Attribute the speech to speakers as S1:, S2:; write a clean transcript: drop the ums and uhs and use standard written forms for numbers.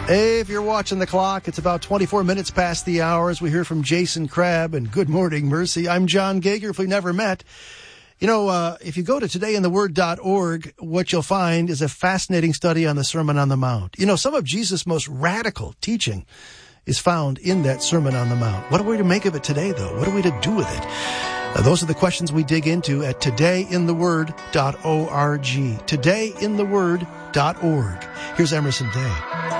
S1: Hey, if you're watching the clock, it's about 24 minutes past the hour as we hear from Jason Crabb and Good Morning Mercy. I'm John Gager, if we've never met. You know, if you go to todayintheword.org, what you'll find is a fascinating study on the Sermon on the Mount. You know, some of Jesus' most radical teaching is found in that Sermon on the Mount. What are we to make of it today, though? What are we to do with it? Those are the questions we dig into at todayintheword.org. Todayintheword.org. Here's Emerson Day.